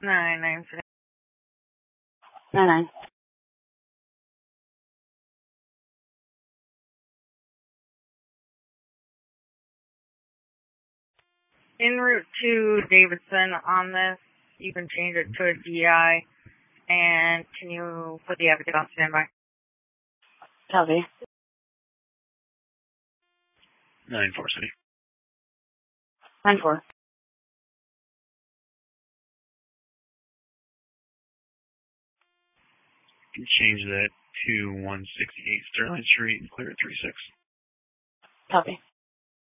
9-9. 9-9. En route to Davidson on this, you can change it to a DI, and can you put the advocate on standby? Copy. 9-4 City. 9-4. You can change that to 168 Sterling Street and clear at 36. Copy.